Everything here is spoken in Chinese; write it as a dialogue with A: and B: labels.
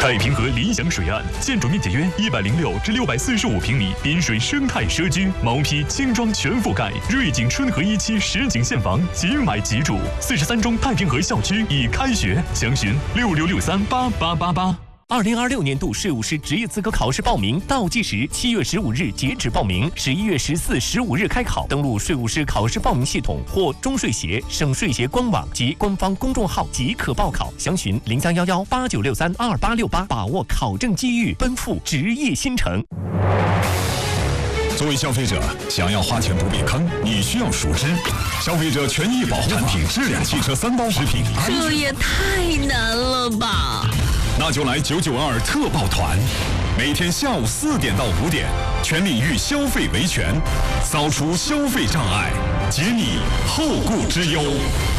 A: 太平河理想水岸，建筑面积约106至645平米，滨水生态社区，毛坯精装全覆盖，瑞景春和一期实景现房，即买即住。43中太平河校区已开学，详询66638888。
B: 2026年度税务师职业资格考试报名倒计时7月15日截止报名，11月14、15日开考。登录税务师考试报名系统或中税协、省税协官网及官方公众号即可报考。详询031189632868，把握考证机遇，奔赴职业新城。
C: 作为消费者，想要花钱不避坑，你需要熟知消费者权益保护产品质量汽车3包食品。
D: 这也太难了吧！
C: 那就来992特报团，每天下午4点到5点，全领域消费维权，扫除消费障碍，解你后顾之忧。